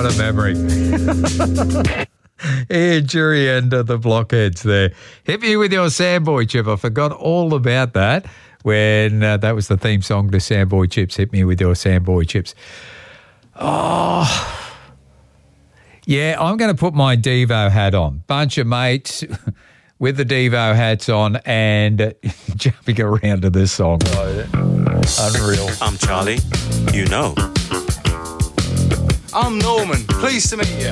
What a memory. Ian Jury and the Blockheads there. Hit me with your Sandboy Chip. I forgot all about that when that was the theme song to Sandboy Chips. Hit me with your Sandboy Chips. Oh, yeah, I'm going to put my Devo hat on. Bunch of mates with the Devo hats on and jumping around to this song. Unreal. I'm Charlie. You know. I'm Norman. Pleased to meet you.